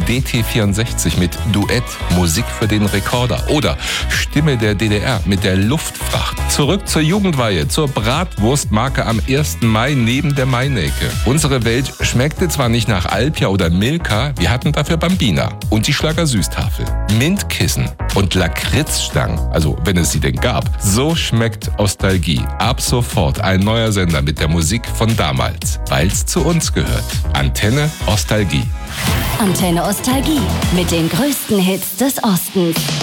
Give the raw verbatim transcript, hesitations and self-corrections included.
D T vierundsechzig mit Duett, Musik für den Rekorder oder Stimme der D D R mit der Luftfracht. Zurück zur Jugendweihe, zur Bratwurstmarke am ersten Mai neben der Mainecke. Unsere Welt schmeckte zwar nicht nach Alpia oder Milka, wir hatten dafür Bambina und die Schlager-Süßtafel. Mintkissen und Lakritzstangen, also wenn es sie denn gab. So schmeckt Ostalgie. Ab sofort ein neuer Sender mit der Musik von damals, weil's zu uns gehört. Antenne Ostalgie. Antenne Ostalgie mit den größten Hits des Ostens.